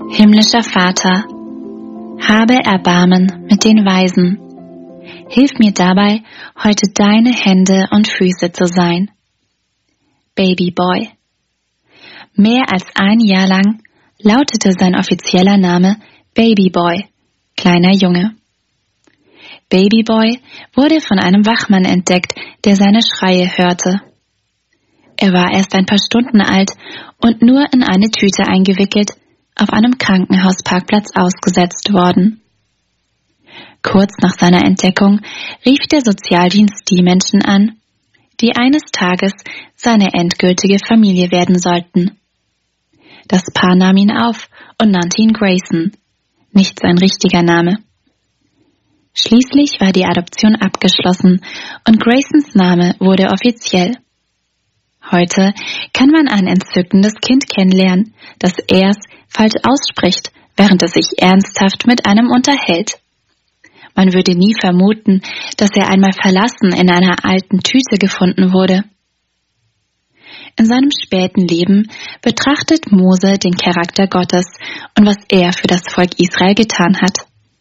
Himmlischer Vater, habe Erbarmen mit den Weisen. Hilf mir dabei, heute deine Hände und Füße zu sein. Babyboy. Mehr als ein Jahr lang lautete sein offizieller Name Babyboy, kleiner Junge. Babyboy wurde von einem Wachmann entdeckt, der seine Schreie hörte. Er war erst ein paar Stunden alt und nur in eine Tüte eingewickelt, auf einem Krankenhausparkplatz ausgesetzt worden. Kurz nach seiner Entdeckung rief der Sozialdienst die Menschen an, die eines Tages seine endgültige Familie werden sollten. Das Paar nahm ihn auf und nannte ihn Grayson, nicht sein richtiger Name. Schließlich war die Adoption abgeschlossen und Graysons Name wurde offiziell. Heute kann man ein entzückendes Kind kennenlernen, das erst falsch ausspricht, während es sich ernsthaft mit einem unterhält. Man würde nie vermuten, dass er einmal verlassen in einer alten Tüte gefunden wurde. In seinem späten Leben betrachtet Mose den Charakter Gottes und was er für das Volk Israel getan hat.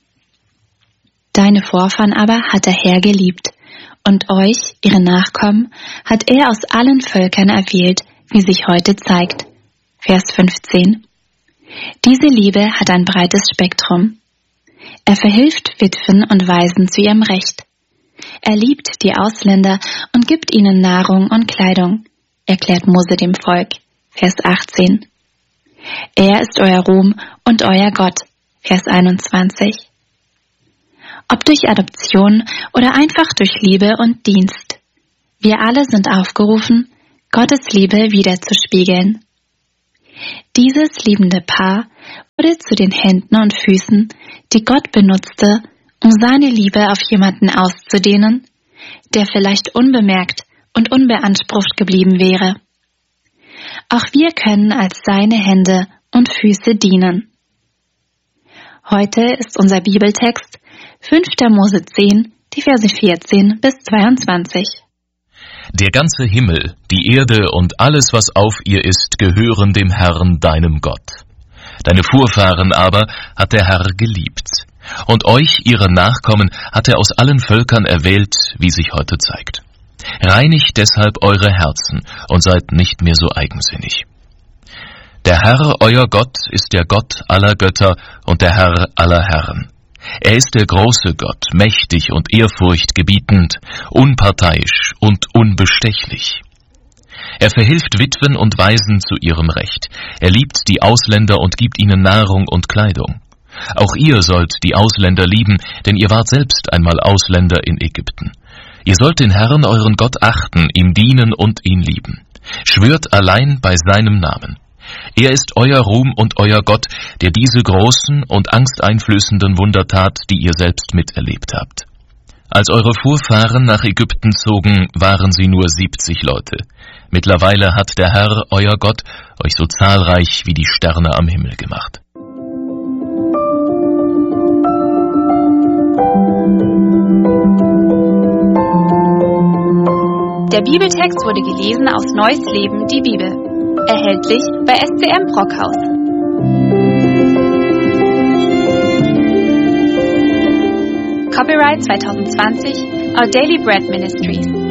Deine Vorfahren aber hat der Herr geliebt, und euch, ihre Nachkommen, hat er aus allen Völkern erwählt, wie sich heute zeigt. Vers 15. Diese Liebe hat ein breites Spektrum. Er verhilft Witwen und Waisen zu ihrem Recht. Er liebt die Ausländer und gibt ihnen Nahrung und Kleidung, erklärt Mose dem Volk. Vers 18. Er ist euer Ruhm und euer Gott. Vers 21. Ob durch Adoption oder einfach durch Liebe und Dienst. Wir alle sind aufgerufen, Gottes Liebe wiederzuspiegeln. Dieses liebende Paar wurde zu den Händen und Füßen, die Gott benutzte, um seine Liebe auf jemanden auszudehnen, der vielleicht unbemerkt und unbeansprucht geblieben wäre. Auch wir können als seine Hände und Füße dienen. Heute ist unser Bibeltext 5. Mose 10, die Verse 14 bis 22. Der ganze Himmel, die Erde und alles, was auf ihr ist, gehören dem Herrn, deinem Gott. Deine Vorfahren aber hat der Herr geliebt. Und euch, ihre Nachkommen, hat er aus allen Völkern erwählt, wie sich heute zeigt. Reinigt deshalb eure Herzen und seid nicht mehr so eigensinnig. Der Herr, euer Gott, ist der Gott aller Götter und der Herr aller Herren. Er ist der große Gott, mächtig und ehrfurchtgebietend, unparteiisch und unbestechlich. Er verhilft Witwen und Waisen zu ihrem Recht. Er liebt die Ausländer und gibt ihnen Nahrung und Kleidung. Auch ihr sollt die Ausländer lieben, denn ihr wart selbst einmal Ausländer in Ägypten. Ihr sollt den Herrn, euren Gott, achten, ihm dienen und ihn lieben. Schwört allein bei seinem Namen. Er ist euer Ruhm und euer Gott, der diese großen und angsteinflößenden Wunder tat, die ihr selbst miterlebt habt. Als eure Vorfahren nach Ägypten zogen, waren sie nur 70 Leute. Mittlerweile hat der Herr, euer Gott, euch so zahlreich wie die Sterne am Himmel gemacht. Der Bibeltext wurde gelesen aus Neues Leben, die Bibel. Erhältlich bei SCM Brockhaus. Copyright 2020, Our Daily Bread Ministries.